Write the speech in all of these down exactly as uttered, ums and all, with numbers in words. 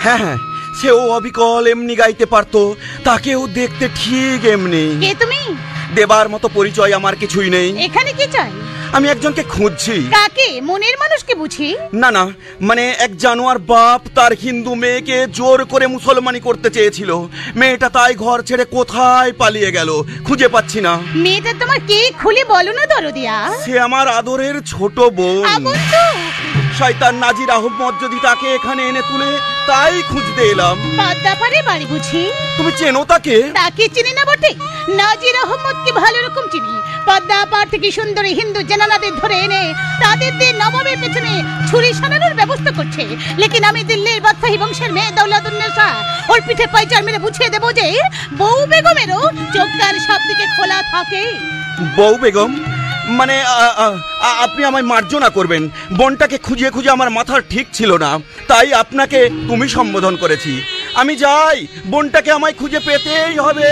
হ্যাঁ হ্যাঁ, সেও অবিকল এমনি গাইতে পারতো, তাকেও দেখতে ঠিক এমনি। কে তুমি? দেবার মতো পরিচয় আমার কিছুই নেই। এখানে কি চাই? আমি একজনকে খুঁজছি। কাকে? মনের মানুষকে বুঝি? না না, মানে এক জানোয়ার বাপ তার হিন্দু মেয়েকে জোর করে মুসলমানি করতে চেয়েছিল। মেয়েটা তাই ঘর ছেড়ে কোথায় পালিয়ে গেল, খুঁজে পাচ্ছি না। মেয়েটা তোমার কে, খুলে বলো না দরদিয়া। সে আমার আদরের ছোট বোন। আগুন তো। শয়তান নাজির আহমদ যদি তাকে এখানে এনে তুলে, তাই খুঁজতে এলাম। পদ্মাপাড়ে বাড়ি বুঝি? তুমি চেনো তাকে? তাকে চিনি না বটে, নাজির আহমদকে ভালো রকম চিনি। পদ্মাপাড় থেকে সুন্দরী হিন্দু জেনানাদের ধরে এনে তাদের দিয়ে নবাবের পেছনে ছুরি সানানোর ব্যবস্থা করছে। লেকিন আমি দিল্লির বাদশাহী বংশের মেয়ে দৌলতুন্নেসা, ওর পিঠে পাইচার মেরে বুঝিয়ে দেবো যে বউ বেগমেরও চোখ কান সব দিকে খোলা থাকে। বউ বেগম? মানে আ- আ- আ- আপনি আমায় মার্জনা করবেন। বোনটাকে খুঁজে খুঁজে আমার মাথার ঠিক ছিল না, তাই আপনাকে তুমি সম্বোধন করেছি। আমি যাই, বোনটাকে আমায় খুঁজে পেতেই হবে।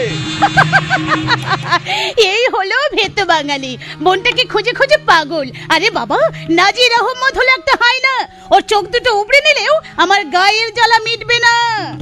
এই হলো ভেতো বাঙালি, বোনটাকে খুঁজে খুঁজে পাগল। আরে বাবা, নাজির আহমদ হলো একটা হায়না, ওর চোখ দুটো উপড়ে নিলেও আমার গায়ের জ্বালা মিটবে না।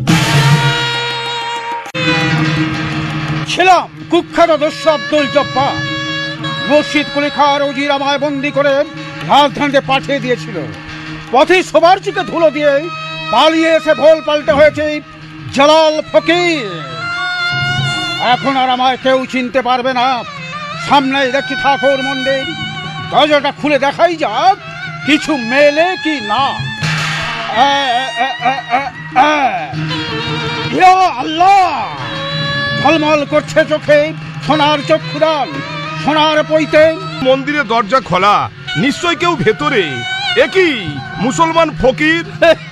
ছিলাম কুখ্যাত দস্যু আব্দুল জব্বার। রশিদ কুলিখার উজির আমায় বন্দি করে রাজধানীতে পাঠিয়ে দিয়েছিল। পথে সবার চোখে ধুলো দিয়ে পালিয়ে এসে ভোল পাল্টে হয়েছে জালাল ফকির। এখন আর আমায় কেউ চিনতে পারবে না। সামনেই দেখছি ঠাকুর মন্দির, দরজাটা খুলে দেখাই যাক কিছু মেলে কি না। আ, আ, আ, আ, আ। ইয়া আল্লাহ, ঝলমল করছে চোখে সোনার চক্ষুদান, সোনার পইতে। মন্দিরের দরজা খোলা, নিশ্চয় কেউ ভেতরে। একই মুসলমান ফকির।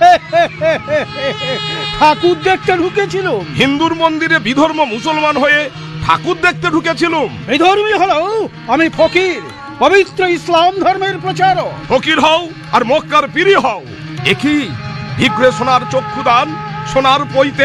ঠাকুর দেখতে ঢুকেছিল। হিন্দুর মন্দিরে বিধর্ম মুসলমান হয়ে ঠাকুর দেখতে ঢুকেছিল। বিধর্মী হলো আমি ফকির, পবিত্র ইসলাম ধর্মের প্রচারক। ফকির হও আর মক্কার পীরি হও, একই ভিগ্রে সোনার চক্ষুদান, সোনার পইতে।